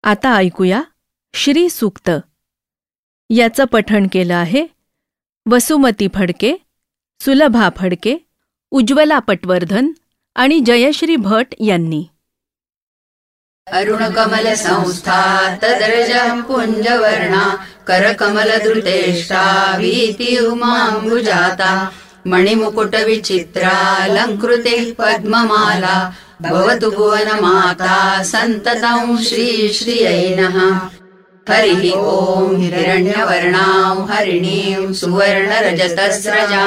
आता ऐकूया श्री सूक्त. याचं पठण केलं आहे वसुमती फडके, सुलभा फडके, उज्ज्वला पटवर्धन आणि जयश्री भट यांनी. अरुणकमल संस्था तदर्जः पुञ्जवर्णा करकमलधृतेष्टा वीति उमाम्बुजाता मणिमुकुटविचित्रालङ्कृतिः पद्ममाला भवतु भुवनमाता सन्ततं श्रीश्रियै नः. हरिः ॐ हिरण्यवर्णां हरिणीं सुवर्णरजतस्रजां